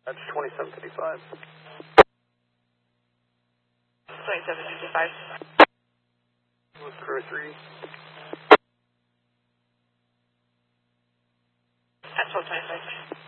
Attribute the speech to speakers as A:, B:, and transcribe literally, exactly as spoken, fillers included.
A: That's twenty-seven fifty-five.
B: twenty-seven fifty-five.
A: With crew three.
B: At twelve twenty-five.